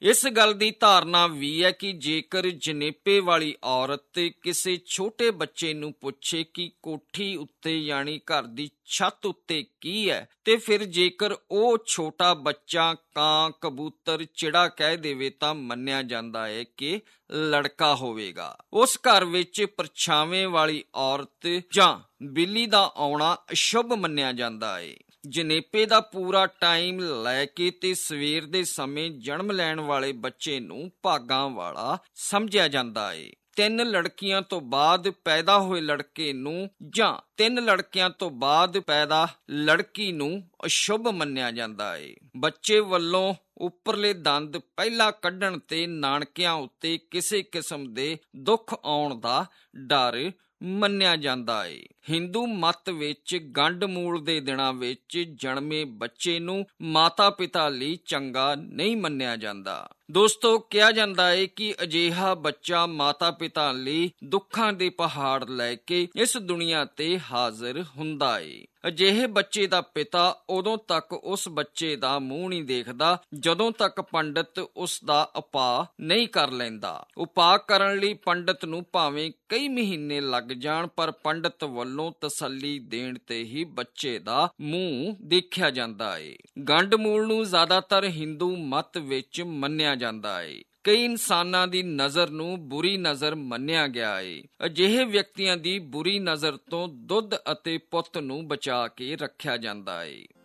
ਇਸ ਗੱਲ ਦੀ ਧਾਰਨਾ ਵੀ ਹੈ ਕਿ ਜੇਕਰ ਜਨੇਪੇ ਵਾਲੀ ਔਰਤ ਕਿਸੇ ਛੋਟੇ ਬੱਚੇ ਨੂੰ ਪੁੱਛੇ ਕਿ ਕੋਠੀ ਉੱਤੇ ਯਾਨੀ ਘਰ ਦੀ ਛੱਤ ਉੱਤੇ ਕੀ ਹੈ, ਤੇ ਫਿਰ ਜੇਕਰ ਉਹ ਛੋਟਾ ਬੱਚਾ ਕਾਂ, ਕਬੂਤਰ, ਚਿੜਾ ਕਹਿ ਦੇਵੇ ਤਾਂ ਮੰਨਿਆ ਜਾਂਦਾ ਹੈ ਕਿ ਲੜਕਾ ਹੋਵੇਗਾ। ਉਸ ਘਰ ਵਿੱਚ ਪਰਛਾਵੇਂ ਵਾਲੀ ਔਰਤ ਜਾਂ ਬਿੱਲੀ ਦਾ ਆਉਣਾ ਅਸ਼ੁਭ ਮੰਨਿਆ ਜਾਂਦਾ ਹੈ। ਜਨੇਪੇ ਦਾ ਪੂਰਾ ਟਾਈਮ ਲੈ ਕੇ ਤੇ ਸਵੇਰ ਦੇ ਸਮੇਂ ਜਨਮ ਲੈਣ ਵਾਲੇ ਬੱਚੇ ਨੂੰ ਭਾਗਾਂ ਵਾਲਾ ਸਮਝਿਆ ਜਾਂਦਾ ਹੈ। 3 ਲੜਕੀਆਂ ਤੋਂ ਬਾਅਦ ਪੈਦਾ ਹੋਏ ਲੜਕੇ ਨੂੰ ਜਾਂ 3 ਲੜਕਿਆਂ ਤੋਂ ਬਾਅਦ ਪੈਦਾ ਲੜਕੀ ਨੂੰ ਅਸ਼ੁਭ ਮੰਨਿਆ ਜਾਂਦਾ ਹੈ। ਬੱਚੇ ਵੱਲੋਂ ਉੱਪਰਲੇ ਦੰਦ ਪਹਿਲਾਂ ਕੱਢਣ ਤੇ ਨਾਨਕਿਆਂ ਉੱਤੇ ਕਿਸੇ ਕਿਸਮ ਦੇ ਦੁੱਖ ਆਉਣ ਦਾ ਡਰ ਮੰਨਿਆ ਜਾਂਦਾ ਹੈ। ਹਿੰਦੂ ਮੱਤ ਵਿੱਚ ਗੰਢ ਮੂਲ ਦੇ ਦਿਨਾਂ ਵਿੱਚ ਜਨਮੇ ਬੱਚੇ ਨੂੰ ਮਾਤਾ ਪਿਤਾ ਲਈ ਚੰਗਾ ਨਹੀਂ ਮੰਨਿਆ ਜਾਂਦਾ। ਦੋਸਤੋ, ਕਿਹਾ ਜਾਂਦਾ ਹੈ ਕਿ ਅਜਿਹਾ ਬੱਚਾ ਮਾਤਾ ਪਿਤਾ ਲਈ ਦੁੱਖਾਂ ਦੇ ਪਹਾੜ ਲੈ ਕੇ ਇਸ ਦੁਨੀਆ ਤੇ ਹਾਜ਼ਰ ਹੁੰਦਾ ਹੈ। ਅਜਿਹੇ ਬੱਚੇ ਦਾ ਪਿਤਾ ਉਦੋਂ ਤੱਕ ਉਸ ਬੱਚੇ ਦਾ ਮੂੰਹ ਨਹੀਂ ਦੇਖਦਾ ਜਦੋਂ ਤੱਕ ਪੰਡਿਤ ਉਸ ਦਾ ਉਪਾਅ ਨਹੀਂ ਕਰ ਲੈਂਦਾ। ਉਪਾਅ ਕਰਨ ਲਈ ਪੰਡਿਤ ਨੂੰ ਭਾਵੇਂ ਕਈ ਮਹੀਨੇ ਲੱਗ ਜਾਣ, ਪਰ ਪੰਡਿਤ ਵੱਲੋਂ ਤਸੱਲੀ ਦੇਣ ਤੇ ਹੀ ਬੱਚੇ ਦਾ ਮੂੰਹ ਦੇਖਿਆ ਜਾਂਦਾ ਹੈ। ਗੰਢ ਮੂਲ ਨੂੰ ਜ਼ਿਆਦਾਤਰ ਹਿੰਦੂ ਮੱਤ ਵਿੱਚ ਮੰਨਿਆ ਜਾਂਦਾ ਹੈ। ਕਈ ਇਨਸਾਨਾਂ ਦੀ ਨਜ਼ਰ ਨੂੰ ਬੁਰੀ ਨਜ਼ਰ ਮੰਨਿਆ ਗਿਆ ਹੈ। ਅਜਿਹੇ ਵਿਅਕਤੀਆਂ ਦੀ ਬੁਰੀ ਨਜ਼ਰ ਤੋਂ ਦੁੱਧ ਅਤੇ ਪੁੱਤ ਨੂੰ ਬਚਾ ਕੇ ਰੱਖਿਆ ਜਾਂਦਾ ਹੈ।